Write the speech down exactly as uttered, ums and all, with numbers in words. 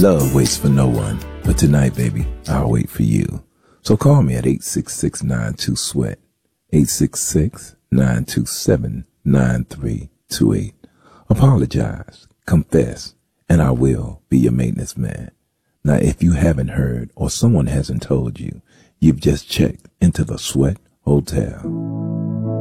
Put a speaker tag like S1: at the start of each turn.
S1: Love waits for no one, but tonight, baby, I'll wait for you. So call me at eight six six, nine two, sweat, eight six six, nine two seven, nine three two eight. Apologize, confess, and I will be your maintenance man. Now, if you haven't heard or someone hasn't told you, you've just checked into the Sweat Hotel.